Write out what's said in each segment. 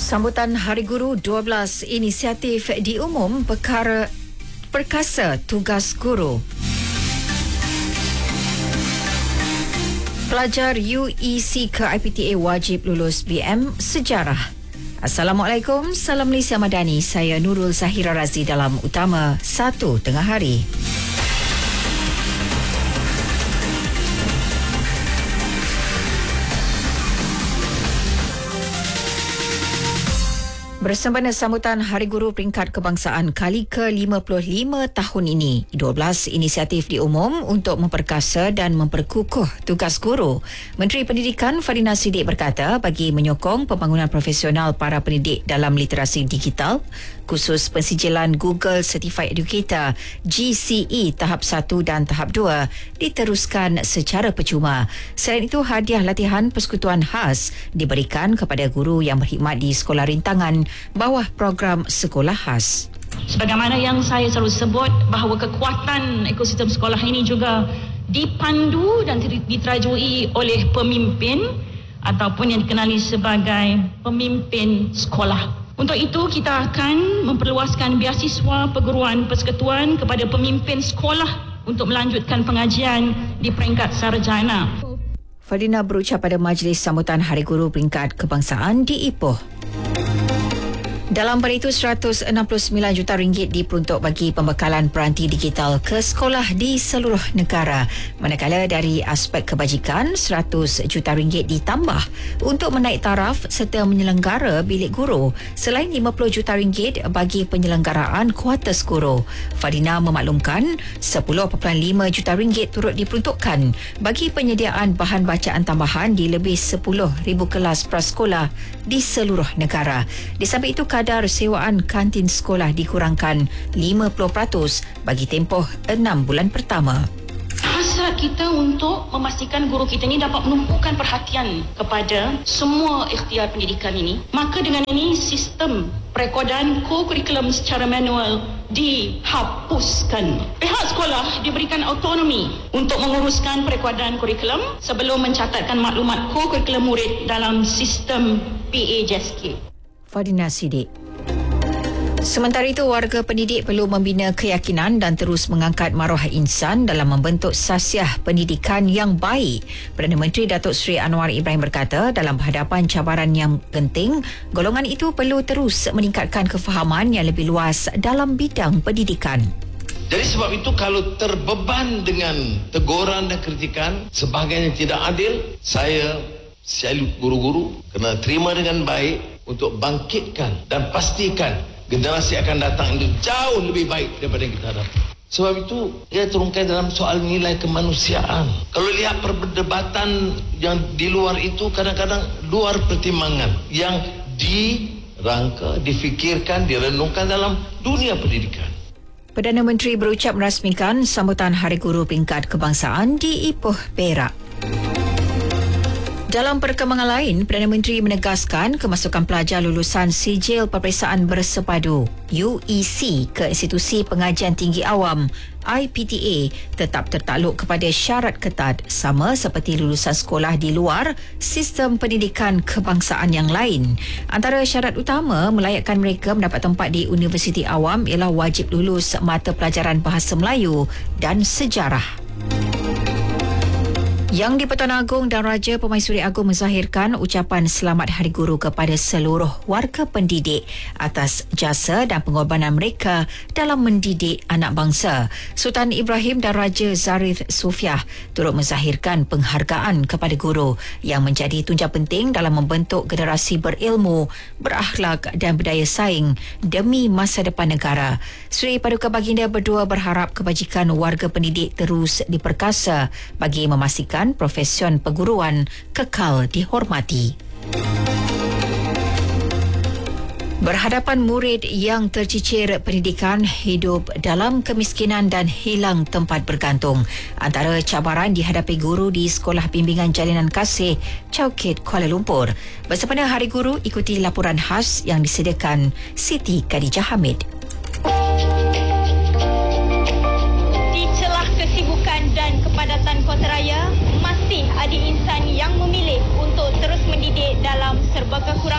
Sambutan Hari Guru 12, inisiatif diumum perkara perkasa tugas guru. Pelajar UEC ke IPTA wajib lulus BM Sejarah. Assalamualaikum, salam Malaysia Madani. Saya Nurul Zahira Razi dalam Utama 1 Tengah Hari. Bersempena sambutan Hari Guru Peringkat Kebangsaan kali ke-55 tahun ini, 12 inisiatif diumum untuk memperkasa dan memperkukuh tugas guru. Menteri Pendidikan Fadina Siddiq berkata bagi menyokong pembangunan profesional para pendidik dalam literasi digital, khusus pensijilan Google Certified Educator GCE tahap 1 dan tahap 2 diteruskan secara percuma. Selain itu, hadiah latihan persekutuan khas diberikan kepada guru yang berkhidmat di sekolah rintangan bawah program sekolah khas. Sebagaimana yang saya selalu sebut bahawa kekuatan ekosistem sekolah ini juga dipandu dan diterajui oleh pemimpin ataupun yang dikenali sebagai pemimpin sekolah. Untuk itu kita akan memperluaskan beasiswa perguruan persekutuan kepada pemimpin sekolah untuk melanjutkan pengajian di peringkat sarjana. Fadina berucap pada majlis sambutan Hari Guru Peringkat Kebangsaan di Ipoh. Dalam pada itu, RM169 juta diperuntuk bagi pembekalan peranti digital ke sekolah di seluruh negara. Manakala dari aspek kebajikan, RM100 juta ditambah untuk menaik taraf serta menyelenggara bilik guru, selain RM50 juta bagi penyelenggaraan kuartus guru. Fadina memaklumkan RM10.5 juta turut diperuntukkan bagi penyediaan bahan bacaan tambahan di lebih 10,000 kelas prasekolah di seluruh negara. Di samping itu, kadar sewaan kantin sekolah dikurangkan 50% bagi tempoh 6 bulan pertama. Hasrat kita untuk memastikan guru kita ini dapat menumpukan perhatian kepada semua ikhtiar pendidikan ini. Maka dengan ini, sistem perekodan kurikulum secara manual dihapuskan. Pihak sekolah diberikan autonomi untuk menguruskan perekodan kurikulum sebelum mencatatkan maklumat kurikulum murid dalam sistem PAJSK. Fadina Siddiq. Sementara itu, warga pendidik perlu membina keyakinan dan terus mengangkat maruah insan dalam membentuk sasiah pendidikan yang baik. Perdana Menteri Datuk Seri Anwar Ibrahim berkata, dalam berhadapan cabaran yang genting, golongan itu perlu terus meningkatkan kefahaman yang lebih luas dalam bidang pendidikan. Jadi sebab itu kalau terbeban dengan teguran dan kritikan sebagainya tidak adil, saya salut guru-guru kena terima dengan baik untuk bangkitkan dan pastikan generasi akan datang itu jauh lebih baik daripada yang kita hadapi. Sebab itu, ia terungkap dalam soal nilai kemanusiaan. Kalau lihat perdebatan yang di luar itu, kadang-kadang luar pertimbangan yang dirangka, difikirkan, direnungkan dalam dunia pendidikan. Perdana Menteri berucap merasmikan sambutan Hari Guru Peringkat Kebangsaan di Ipoh, Perak. Dalam perkembangan lain, Perdana Menteri menegaskan kemasukan pelajar lulusan Sijil Peperiksaan Bersepadu UEC ke Institusi Pengajian Tinggi Awam IPTA tetap tertakluk kepada syarat ketat sama seperti lulusan sekolah di luar sistem pendidikan kebangsaan yang lain. Antara syarat utama melayakkan mereka mendapat tempat di Universiti Awam ialah wajib lulus mata pelajaran Bahasa Melayu dan Sejarah. Yang di-Pertuan Agong dan Raja Pemaisuri Agong menzahirkan ucapan selamat Hari Guru kepada seluruh warga pendidik atas jasa dan pengorbanan mereka dalam mendidik anak bangsa. Sultan Ibrahim dan Raja Zarif Sufiah turut menzahirkan penghargaan kepada guru yang menjadi tunjang penting dalam membentuk generasi berilmu, berakhlak dan berdaya saing demi masa depan negara. Seri Paduka Baginda berdua berharap kebajikan warga pendidik terus diperkasa bagi memastikan profesion perguruan kekal dihormati. Berhadapan murid yang tercicir pendidikan, hidup dalam kemiskinan dan hilang tempat bergantung. Antara cabaran dihadapi guru di Sekolah Bimbingan Jalinan Kasih, Chowkit, Kuala Lumpur. Bersempena Hari Guru, ikuti laporan khas yang disediakan Siti Khadijah Hamid. Di celah kesibukan dan kepadatan kota raya, masih ada insan yang memilih untuk terus mendidik dalam serba kekurangan.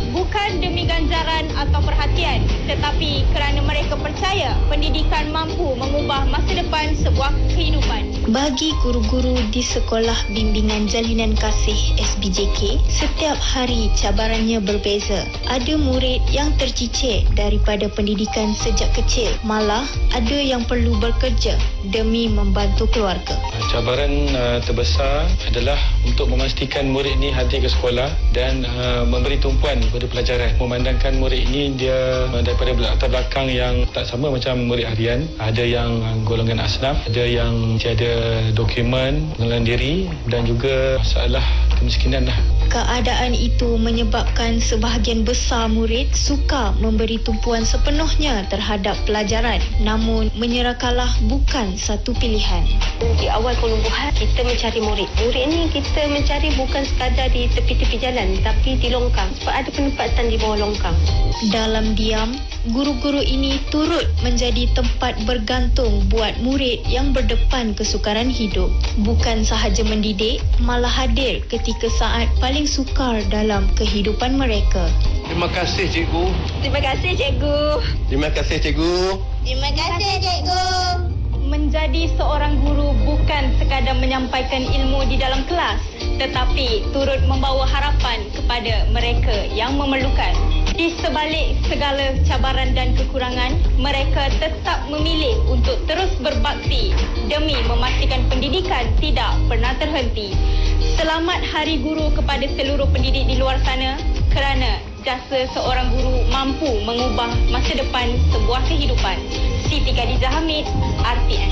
bukan demi ganjaran atau perhatian, tetapi kerana mereka percaya pendidikan mampu mengubah masa depan sebuah kehidupan. Bagi guru-guru di Sekolah Bimbingan Jalinan Kasih SBJK, setiap hari cabarannya berbeza. Ada murid yang tercicir daripada pendidikan sejak kecil, malah ada yang perlu bekerja demi membantu keluarga. Cabaran terbesar adalah untuk memastikan murid ini hadir ke sekolah dan memberi tumpuan kepada pelajaran. Memandangkan murid ini dia daripada latar belakang yang tak sama macam murid harian. Ada yang golongan asnaf, ada yang tiada dokumen, pengenalan diri dan juga masalah kemiskinan lah. Keadaan itu menyebabkan sebahagian besar murid sukar memberi tumpuan sepenuhnya terhadap pelajaran, namun menyerah kalah bukan satu pilihan. Di awal penubuhan, kita mencari murid. Murid ni kita mencari bukan sekadar di tepi-tepi jalan, tapi di longkang. Sebab ada penempatan di bawah longkang. Dalam diam, guru-guru ini turut menjadi tempat bergantung buat murid yang berdepan kesukaran hidup. Bukan sahaja mendidik, malah hadir ketika saat paling sukar dalam kehidupan mereka. Terima kasih cikgu. Terima kasih, cikgu. Terima kasih cikgu. Terima kasih, cikgu. Menjadi seorang guru bukan sekadar menyampaikan ilmu di dalam kelas, tetapi turut membawa harapan kepada mereka yang memerlukan. Di sebalik segala cabaran dan kekurangan, mereka tetap memilih untuk terus berbakti demi memastikan pendidikan tidak pernah terhenti. Selamat Hari Guru kepada seluruh pendidik di luar sana, kerana jasa seorang guru mampu mengubah masa depan sebuah kehidupan. Siti Khadijah Hamid, RTM.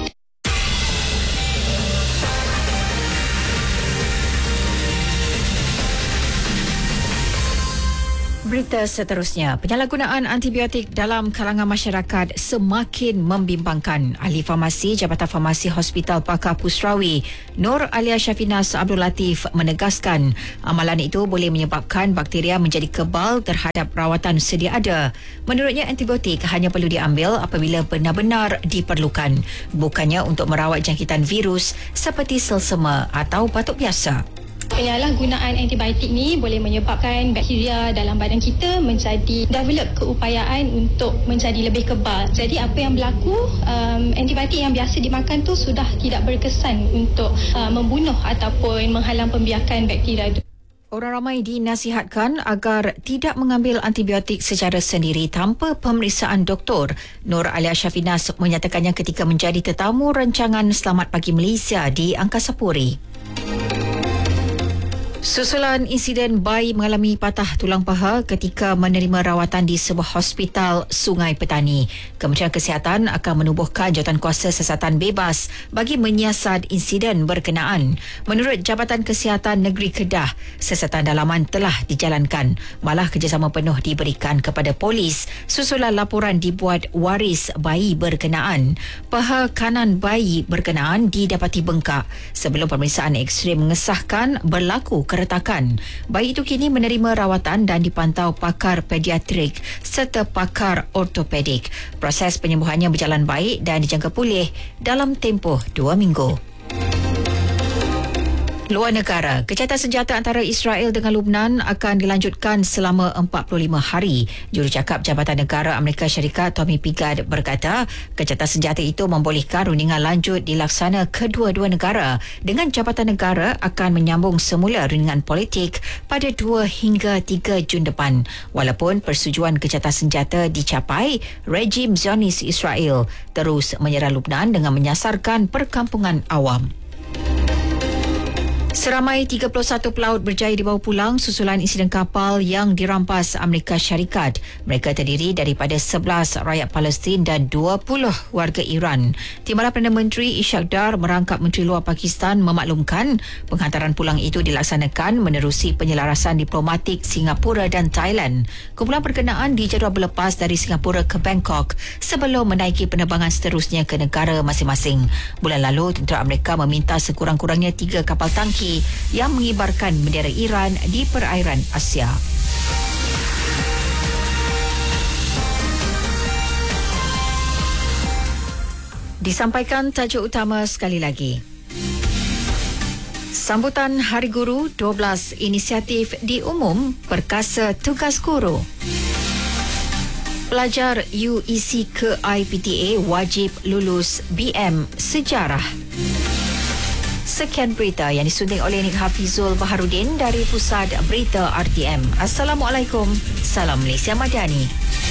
Berita seterusnya, penyalahgunaan antibiotik dalam kalangan masyarakat semakin membimbangkan. Ahli Farmasi Jabatan Farmasi Hospital Pakar Pusrawi, Nur Alia Syafinas Abdul Latif menegaskan amalan itu boleh menyebabkan bakteria menjadi kebal terhadap rawatan sedia ada. Menurutnya, antibiotik hanya perlu diambil apabila benar-benar diperlukan, bukannya untuk merawat jangkitan virus seperti selsema atau batuk biasa. Penyalahgunaan antibiotik ni boleh menyebabkan bakteria dalam badan kita menjadi develop keupayaan untuk menjadi lebih kebal. Jadi apa yang berlaku, antibiotik yang biasa dimakan tu sudah tidak berkesan untuk membunuh ataupun menghalang pembiakan bakteria itu. Orang ramai dinasihatkan agar tidak mengambil antibiotik secara sendiri tanpa pemeriksaan doktor. Nur Alia Syafinas menyatakannya ketika menjadi tetamu rancangan Selamat Pagi Malaysia di Angkasa Puri. Susulan insiden bayi mengalami patah tulang paha ketika menerima rawatan di sebuah hospital Sungai Petani. Kementerian Kesihatan akan menubuhkan jawatankuasa siasatan bebas bagi menyiasat insiden berkenaan. Menurut Jabatan Kesihatan Negeri Kedah, siasatan dalaman telah dijalankan. Malah kerjasama penuh diberikan kepada polis susulan laporan dibuat waris bayi berkenaan. Paha kanan bayi berkenaan didapati bengkak. Sebelum pemeriksaan X-ray mengesahkan berlaku keretakan. Bayi itu kini menerima rawatan dan dipantau pakar pediatrik serta pakar ortopedik. Proses penyembuhannya berjalan baik dan dijangka pulih dalam tempoh 2 minggu. Luar negara, kecacatan senjata antara Israel dengan Lubnan akan dilanjutkan selama 45 hari. Jurucakap Jabatan Negara Amerika Syarikat Tommy Pickard berkata, kecacatan senjata itu membolehkan rundingan lanjut dilaksana kedua-dua negara dengan Jabatan Negara akan menyambung semula rundingan politik pada 2 hingga 3 Jun depan. Walaupun persetujuan kecacatan senjata dicapai, rejim Zionis Israel terus menyerang Lubnan dengan menyasarkan perkampungan awam. Seramai 31 pelaut berjaya dibawa pulang susulan insiden kapal yang dirampas Amerika Syarikat. Mereka terdiri daripada 11 rakyat Palestin dan 20 warga Iran. Timbalan Perdana Menteri Ishak Dar merangkap Menteri Luar Pakistan memaklumkan penghantaran pulang itu dilaksanakan menerusi penyelarasan diplomatik Singapura dan Thailand. Kumpulan berkenaan dijadual berlepas dari Singapura ke Bangkok sebelum menaiki penerbangan seterusnya ke negara masing-masing. Bulan lalu, tentera Amerika meminta sekurang-kurangnya 3 kapal tangki yang mengibarkan bendera Iran di perairan Asia. Disampaikan tajuk utama sekali lagi. Sambutan Hari Guru, 12 inisiatif diumum perkasa tugas guru. Pelajar UEC ke IPTA wajib lulus BM Sejarah. Sekian berita yang disunting oleh Nik Hafizul Baharudin dari Pusat Berita RTM. Assalamualaikum. Salam Malaysia Madani.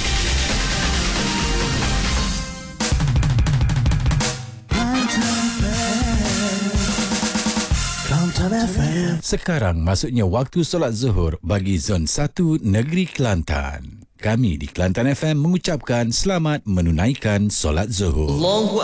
Sekarang masuknya waktu solat zuhur bagi Zon 1 Negeri Kelantan. Kami di Kelantan FM mengucapkan selamat menunaikan solat zuhur.